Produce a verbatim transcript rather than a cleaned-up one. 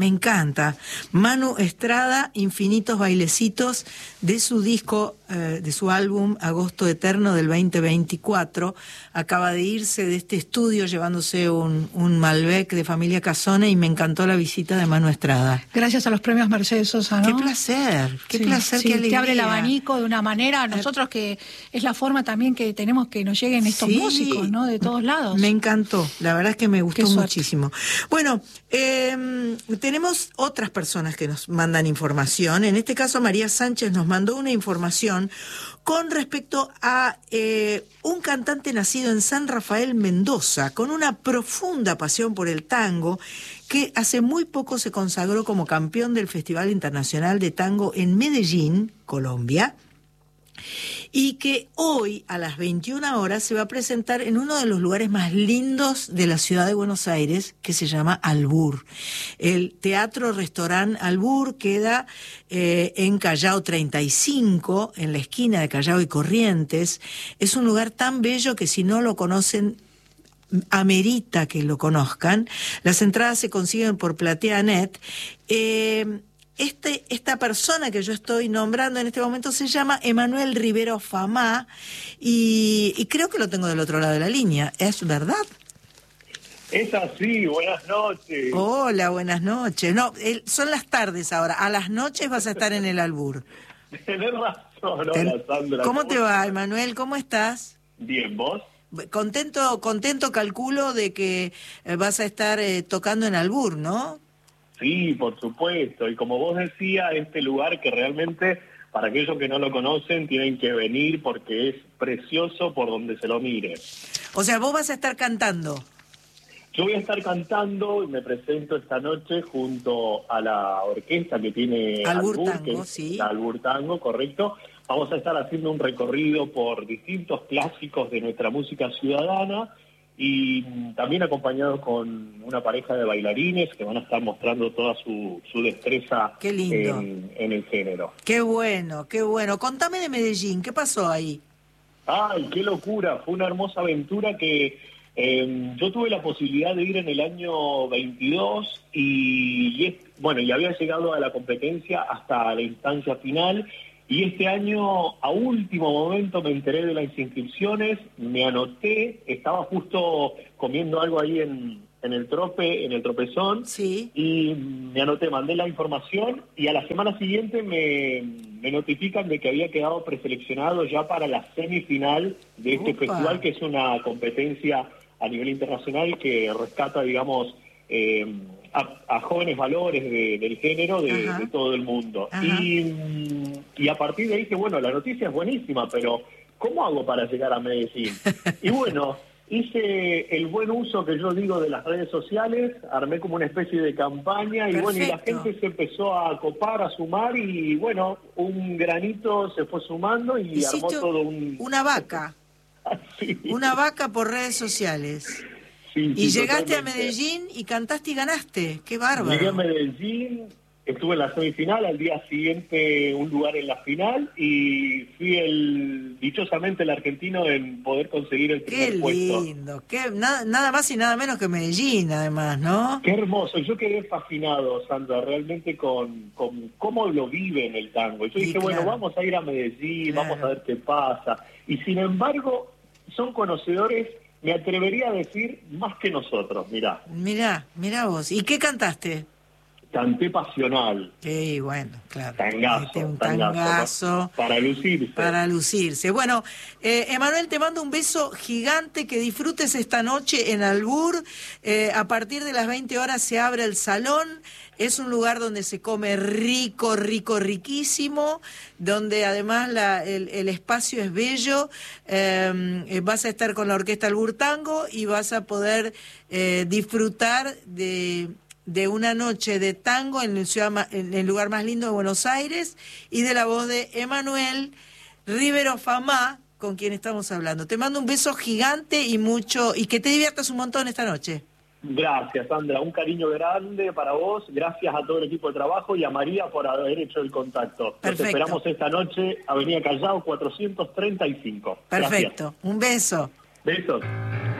encanta. Manu Estrada, Infinitos Bailecitos, de su disco, eh, de su álbum Agosto Eterno del veinte veinticuatro. Acaba de irse de este estudio llevándose un, un Malbec de familia Casone y me encantó la visita de Manu Estrada. Gracias a los premios Mercedes Sosa, ¿no? Qué placer, qué sí, placer, sí, qué alegría. Te abre el abanico de una manera, nosotros que es la forma también que tenemos que nos lleguen estos sí, músicos, ¿no? De todos lados. Me encantó, la verdad es que me gustó muchísimo. Bueno, eh, tenemos otras personas que nos mandan información. En este caso, María Sánchez nos mandó una información con respecto a eh, un cantante nacido en San Rafael, Mendoza, con una profunda pasión por el tango, que hace muy poco se consagró como campeón del Festival Internacional de Tango en Medellín, Colombia, y que hoy a las veintiuna horas se va a presentar en uno de los lugares más lindos de la ciudad de Buenos Aires, que se llama Albur. El Teatro Restaurant Albur queda eh, en Callao treinta y cinco, en la esquina de Callao y Corrientes. Es un lugar tan bello que si no lo conocen, amerita que lo conozcan. Las entradas se consiguen por PlateaNet. Eh, Este, esta persona que yo estoy nombrando en este momento se llama Emanuel Rivero Famá y, y creo que lo tengo del otro lado de la línea. ¿Es verdad? Es así, buenas noches. Hola, buenas noches. No, el, son las tardes ahora. A las noches vas a estar en el Albur. Tenés razón, Ten, hola Sandra. ¿Cómo te va, Emanuel? ¿Cómo estás? Bien, ¿vos? Contento, contento calculo de que vas a estar eh, tocando en Albur, ¿no? Sí, por supuesto. Y como vos decías, este lugar que realmente, para aquellos que no lo conocen, tienen que venir porque es precioso por donde se lo mire. O sea, vos vas a estar cantando. Yo voy a estar cantando y me presento esta noche junto a la orquesta que tiene Albur, Albur, Tango, que es sí. la Albur Tango, correcto. Vamos a estar haciendo un recorrido por distintos clásicos de nuestra música ciudadana y también acompañados con una pareja de bailarines que van a estar mostrando toda su, su destreza qué lindo. En, en el género. Qué bueno, qué bueno. Contame de Medellín, ¿qué pasó ahí? ¡Ay, qué locura! Fue una hermosa aventura que eh, yo tuve la posibilidad de ir en el año veintidós y, y es, bueno, y había llegado a la competencia hasta la instancia final. Y este año, a último momento, me enteré de las inscripciones, me anoté, estaba justo comiendo algo ahí en, en el trope, en el tropezón, sí. Y me anoté, mandé la información, y a la semana siguiente me, me notifican de que había quedado preseleccionado ya para la semifinal de este Opa. festival, que es una competencia a nivel internacional que rescata, digamos, eh, A, a jóvenes valores de, del género de, de todo el mundo. Y, y a partir de ahí dije, bueno, la noticia es buenísima, pero ¿cómo hago para llegar a Medellín? Y bueno, hice el buen uso que yo digo de las redes sociales, armé como una especie de campaña y Perfecto. bueno, y la gente se empezó a copar, a sumar y bueno, un granito se fue sumando y Hiciste armó todo un... una vaca. sí. Una vaca por redes sociales. Sí, y sí, llegaste totalmente. a Medellín y cantaste y ganaste. ¡Qué bárbaro! Llegué a Medellín, estuve en la semifinal, al día siguiente un lugar en la final y fui el dichosamente el argentino en poder conseguir el primer ¡Qué puesto. lindo! Qué, nada, nada más y nada menos que Medellín, además, ¿no? Qué hermoso. Yo quedé fascinado, Sandra, realmente con, con cómo lo viven el tango. Yo Sí, dije, claro. bueno, vamos a ir a Medellín, Claro. vamos a ver qué pasa. Y sin embargo, son conocedores, me atrevería a decir, más que nosotros, mirá. Mirá, mirá vos. ¿Y qué cantaste? Canté Pasional. Sí, bueno, claro. Tangazo, Este, un tangazo, tangazo. Para lucirse. Para lucirse. Bueno, eh, Emanuel, te mando un beso gigante, que disfrutes esta noche en Albur. Eh, a partir de las veinte horas se abre el salón. Es un lugar donde se come rico, rico, riquísimo, donde además la, el, el espacio es bello. Eh, vas a estar con la Orquesta Albur Tango y vas a poder eh, disfrutar de... de una noche de tango en el, ciudad, en el lugar más lindo de Buenos Aires y de la voz de Emanuel Rivero Famá, con quien estamos hablando. Te mando un beso gigante y mucho, y que te diviertas un montón esta noche. Gracias, Sandra. Un cariño grande para vos. Gracias a todo el equipo de trabajo y a María por haber hecho el contacto. Perfecto. Nos esperamos esta noche, Avenida Callao cuatrocientos treinta y cinco. Perfecto. Gracias. Un beso. Besos.